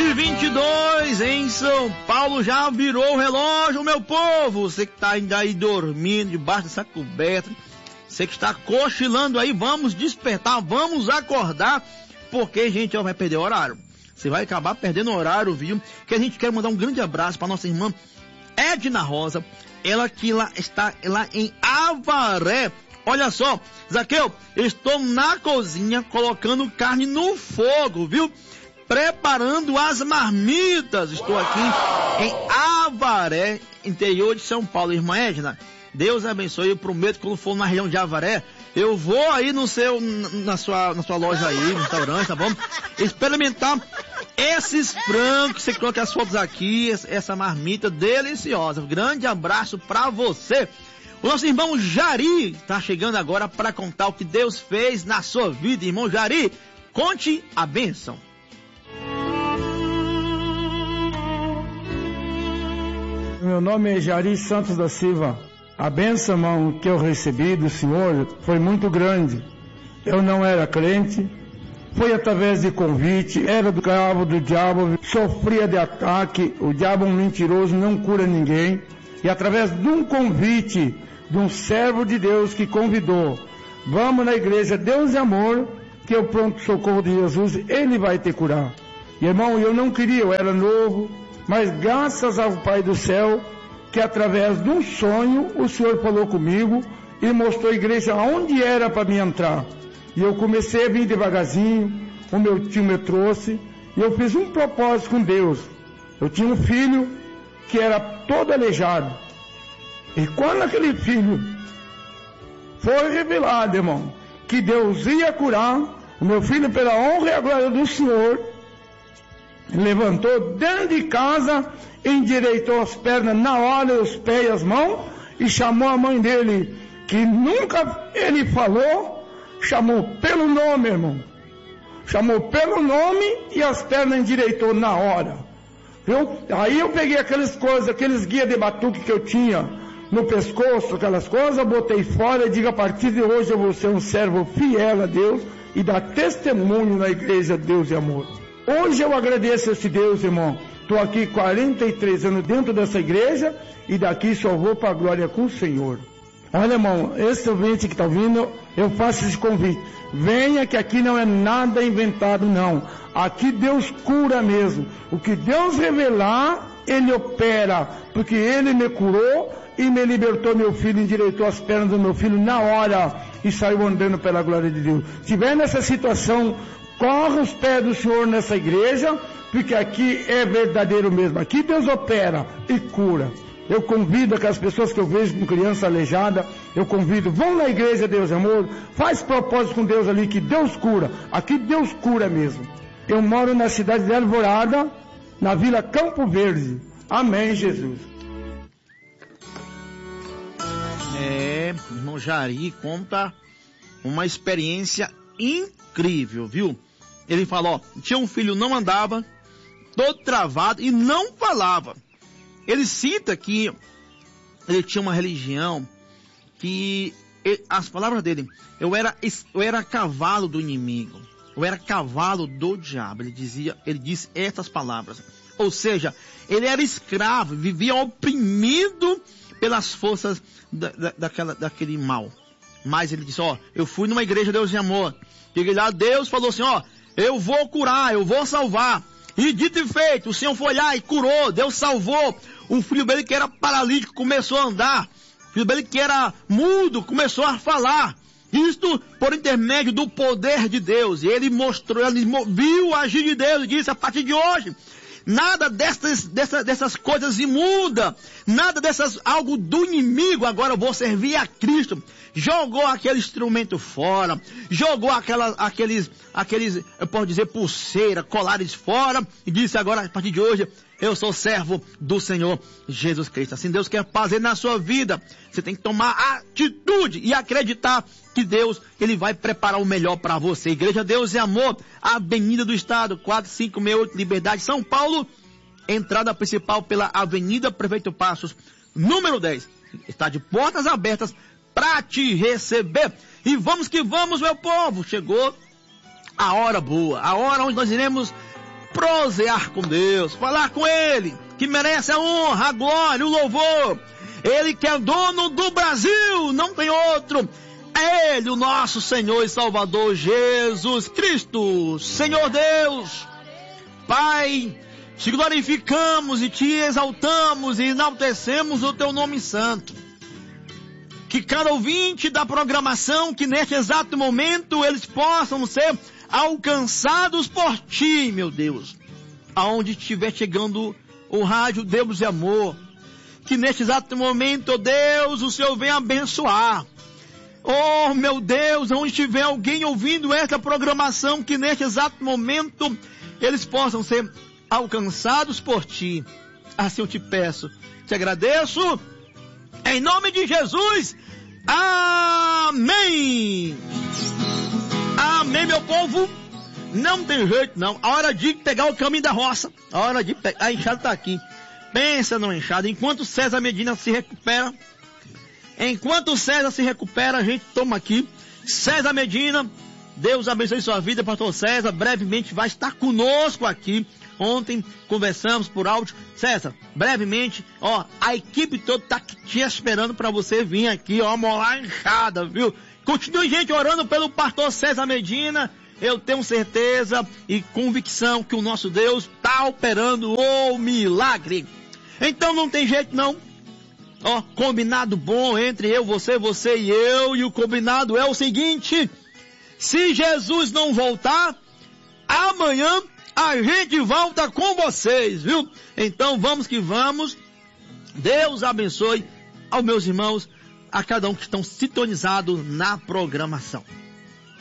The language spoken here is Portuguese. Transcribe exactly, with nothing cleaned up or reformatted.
e vinte e dois em São Paulo, já virou o relógio, meu povo. Você que está ainda aí dormindo debaixo dessa coberta, você que está cochilando aí, vamos despertar, vamos acordar, porque, gente, ó, vai perder o horário. Você vai acabar perdendo o horário, viu? Que a gente quer mandar um grande abraço para nossa irmã Edna Rosa, ela que lá está lá em Avaré. Olha só, Zaqueu, estou na cozinha colocando carne no fogo, viu? Preparando as marmitas. Estou aqui em Avaré, interior de São Paulo. Irmã Edna, Deus abençoe. Eu prometo que quando for na região de Avaré, eu vou aí no seu, na sua, na sua loja aí, no restaurante, tá bom? Experimentar esses frangos, você coloca as fotos aqui, essa marmita deliciosa. Grande abraço pra você. O nosso irmão Jari está chegando agora para contar o que Deus fez na sua vida. Irmão Jari, conte a bênção. Meu nome é Jari Santos da Silva. A bênção, irmão, que eu recebi do Senhor foi muito grande. Eu não era crente, foi através de convite, era do cabo do diabo, sofria de ataque, o diabo é um mentiroso, não cura ninguém. E através de um convite de um servo de Deus que convidou, vamos na igreja Deus e Amor, que é o pronto-socorro de Jesus, Ele vai te curar. E, irmão, eu não queria, eu era novo, mas graças ao Pai do Céu, que através de um sonho, o Senhor falou comigo e mostrou a igreja onde era para mim entrar. E eu comecei a vir devagarzinho, o meu tio me trouxe, e eu fiz um propósito com Deus. Eu tinha um filho que era todo aleijado. E quando aquele filho foi revelado, irmão, que Deus ia curar, o meu filho, pela honra e a glória do Senhor, levantou dentro de casa, endireitou as pernas na hora, os pés e as mãos, e chamou a mãe dele, que nunca ele falou, chamou pelo nome, irmão. Chamou pelo nome e as pernas endireitou na hora. Eu, aí eu peguei aquelas coisas, aqueles guias de batuque que eu tinha no pescoço, aquelas coisas, botei fora e digo, a partir de hoje eu vou ser um servo fiel a Deus e dar testemunho na igreja Deus e Amor. Hoje eu agradeço a esse Deus, irmão. Estou aqui quarenta e três anos dentro dessa igreja e daqui só vou para a glória com o Senhor. Olha, irmão, esse ouvinte que está ouvindo, eu faço esse convite. Venha, que aqui não é nada inventado, não. Aqui Deus cura mesmo. O que Deus revelar, Ele opera. Porque Ele me curou e me libertou meu filho, endireitou as pernas do meu filho na hora e saiu andando pela glória de Deus. Se tiver nessa situação, corre os pés do Senhor nessa igreja, porque aqui é verdadeiro mesmo. Aqui Deus opera e cura. Eu convido aquelas pessoas que eu vejo com criança aleijada, eu convido, vão na igreja Deus e Amor, faz propósito com Deus ali, que Deus cura. Aqui Deus cura mesmo. Eu moro na cidade de Alvorada, na Vila Campo Verde. Amém, Jesus. É, irmão Jari conta uma experiência incrível, viu? Ele falou, ó, tinha um filho, não andava, todo travado e não falava. Ele cita que ele tinha uma religião que, ele, as palavras dele, eu era, eu era cavalo do inimigo, eu era cavalo do diabo. Ele dizia, ele disse essas palavras. Ou seja, ele era escravo, vivia oprimido pelas forças da, da, daquela, daquele mal. Mas ele disse, ó, eu fui numa igreja Deus de Amor. E lá Deus falou assim, ó, eu vou curar, eu vou salvar. E dito e feito, o Senhor foi lá e curou, Deus salvou. O filho dele que era paralítico começou a andar. O filho dele que era mudo começou a falar. Isto por intermédio do poder de Deus. E ele mostrou, ele viu o agir de Deus e disse, a partir de hoje, nada dessas, dessas, dessas coisas imunda, nada dessas, algo do inimigo, agora eu vou servir a Cristo. Jogou aquele instrumento fora, jogou aquela, aqueles, aqueles, eu posso dizer, pulseira, colares fora, e disse agora, a partir de hoje, eu sou servo do Senhor Jesus Cristo. Assim Deus quer fazer na sua vida, você tem que tomar atitude e acreditar que Deus, Ele vai preparar o melhor para você. Igreja Deus e Amor, Avenida do Estado, quatro cinco seis oito, Liberdade, São Paulo, entrada principal pela Avenida Prefeito Passos, número dez. Está de portas abertas para te receber. E vamos que vamos, meu povo. Chegou a hora boa, a hora onde nós iremos prosear com Deus, falar com Ele, que merece a honra, a glória, o louvor. Ele que é dono do Brasil, não tem outro. É Ele, o nosso Senhor e Salvador Jesus Cristo. Senhor Deus, Pai, te glorificamos e te exaltamos e enaltecemos o teu nome santo. Que cada ouvinte da programação, que neste exato momento eles possam ser alcançados por ti, meu Deus. Aonde estiver chegando o rádio Deus e Amor, que neste exato momento, oh Deus, o Senhor venha abençoar. Oh, meu Deus, onde tiver alguém ouvindo esta programação, que neste exato momento eles possam ser alcançados por ti. Assim eu te peço, te agradeço, em nome de Jesus. Amém. Amém, meu povo. Não tem jeito não. A hora de pegar o caminho da roça. A hora de pegar. A enxada está aqui. Pensa no enxada. Enquanto César Medina se recupera. Enquanto César se recupera, a gente toma aqui. César Medina, Deus abençoe sua vida, pastor César. Brevemente vai estar conosco aqui. Ontem conversamos por áudio. César, brevemente, ó, a equipe toda tá te esperando para você vir aqui, ó, molar a enxada, viu? Continue, gente, orando pelo pastor César Medina. Eu tenho certeza e convicção que o nosso Deus está operando o milagre. Então não tem jeito não. Ó, combinado bom entre eu, você, você e eu. E o combinado é o seguinte: se Jesus não voltar, amanhã a gente volta com vocês, viu? Então vamos que vamos. Deus abençoe aos meus irmãos, a cada um que estão sintonizados na programação.